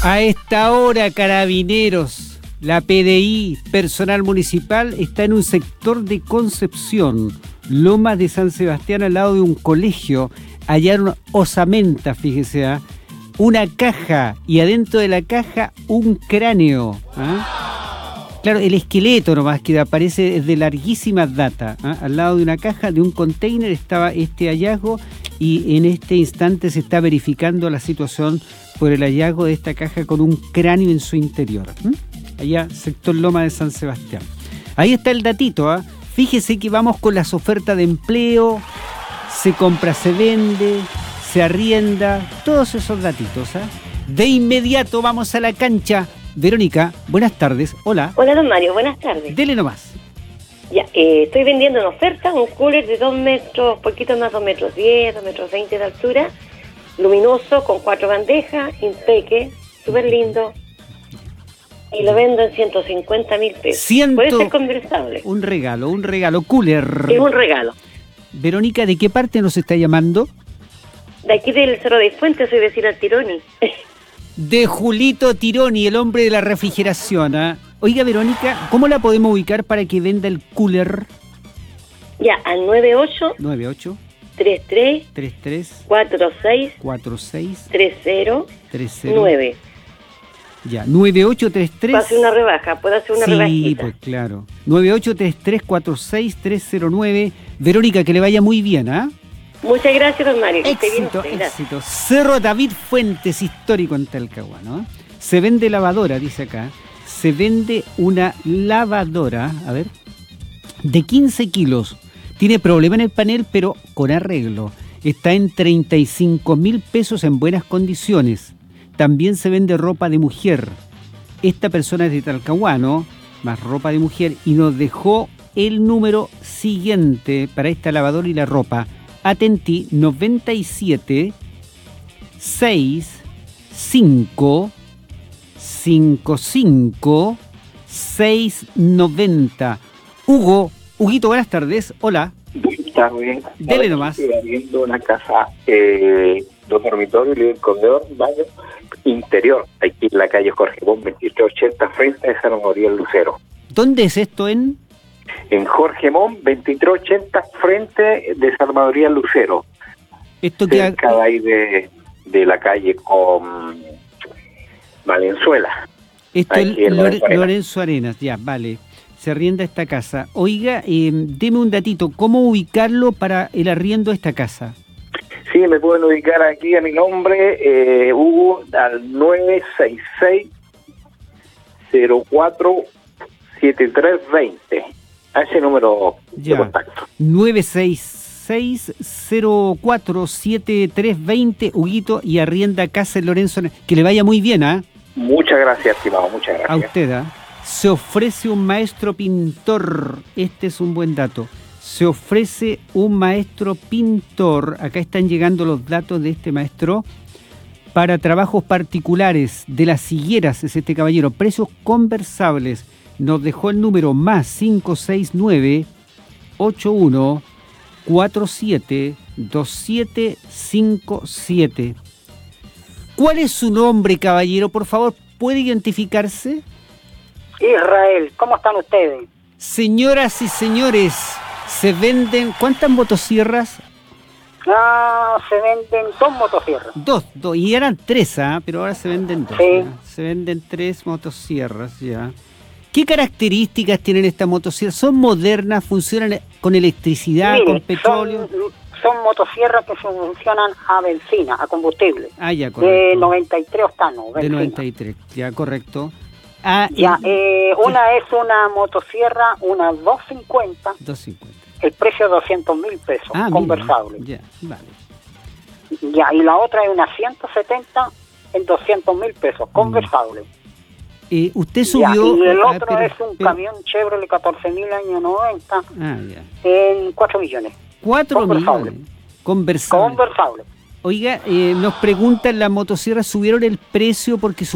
A esta hora, Carabineros, la PDI, personal municipal, está en un sector de Concepción, Lomas de San Sebastián, al lado de un colegio. Hallaron osamenta, fíjese, una caja y adentro de la caja un cráneo. Claro, el esqueleto nomás que aparece es de larguísima data. Al lado de una caja, de un container, estaba este hallazgo y en este instante se está verificando la situación por el hallazgo de esta caja con un cráneo en su interior. Allá, sector Loma de San Sebastián. Ahí está el datito. Fíjese que vamos con las ofertas de empleo, se compra, se vende, se arrienda, todos esos datitos. De inmediato vamos a la cancha. Verónica, buenas tardes. Hola. Hola, don Mario, buenas tardes. Dele nomás. Ya, estoy vendiendo en oferta un cooler de 2 metros, poquito más, 2 metros 10, 2 metros 20 de altura, luminoso, con 4 bandejas, impeque, súper lindo. Y lo vendo en 150.000 pesos. Puede ser conversable. Un regalo, cooler. Es un regalo. Verónica, ¿de qué parte nos está llamando? De aquí del Cerro de Fuentes, soy vecina al Tironi. De Julito Tironi, el hombre de la refrigeración. Oiga, Verónica, ¿cómo la podemos ubicar para que venda el cooler? Ya, al 98 33 46 30 9. Ya, 9833. Puede hacer una rebaja, puede hacer una rebajita. Sí, pues claro. 983346 Verónica, que le vaya muy bien, Muchas gracias, don Mario. Éxito. Cerro David Fuentes, histórico en Talcahuano. Se vende lavadora, dice acá. Se vende una lavadora, a ver, de 15 kilos. Tiene problema en el panel, pero con arreglo. Está en 35.000 pesos en buenas condiciones. También se vende ropa de mujer. Esta persona es de Talcahuano, más ropa de mujer, y nos dejó el número siguiente para esta lavadora y la ropa. Atentí, 97 6 5 55 690. Huguito, buenas tardes. Hola. Buenas tardes. Dele nomás. Estoy viendo una casa, 2 dormitorios, living, comedor, baño, interior, aquí en la calle Jorge Bon, 2380, frente a San Miguel Lucero. ¿Dónde es esto en Jorge Mon, 2380, frente de San Miguel Lucero. Esto cerca de ahí de la calle con Valenzuela. Esto es Lorenzo Arenas, ya, vale. Se arrienda esta casa. Oiga, deme un datito, ¿cómo ubicarlo para el arriendo de esta casa? Sí, me pueden ubicar aquí a mi nombre, Hugo, al 966 04 7320. A ese número de contacto. 966-04-7320, Huguito, y arrienda casa en Lorenzo. Que le vaya muy bien, Muchas gracias, estimado, muchas gracias. A usted, Se ofrece un maestro pintor. Este es un buen dato. Se ofrece un maestro pintor. Acá están llegando los datos de este maestro. Para trabajos particulares de las higueras, es este caballero. Precios conversables. Nos dejó el número más 569-8147-2757. ¿Cuál es su nombre, caballero? Por favor, ¿puede identificarse? Israel, ¿cómo están ustedes? Señoras y señores, se venden... ¿Cuántas motosierras? Se venden 2 motosierras. Dos, y eran 3, pero ahora se venden 2. Sí. Se venden 3 motosierras, ya. ¿Qué características tienen estas motosierras? ¿Son modernas? ¿Funcionan con electricidad, con petróleo? Son motosierras que funcionan a benzina, a combustible. Ya, correcto. De 93 octanos. De 93, ya, correcto. Una es una motosierra, una 250. 250. El precio de 200.000 pesos, conversable. Mira, ya, vale. Ya, y la otra es una 170 en 200.000 pesos, conversable. Usted subió... y el otro es un camión Chevrolet 14.000 años 90 en 4 millones. 4 millones. Conversable. Conversable. Oiga, nos preguntan, ¿las motosierras subieron el precio porque